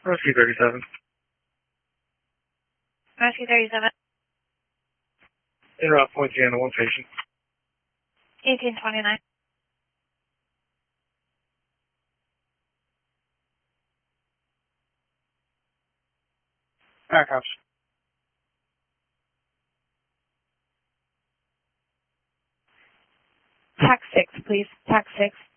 Rescue 37. Rescue 37. Interrupt point G on the one patient. 1829. Backups. TAC 6, please. TAC 6.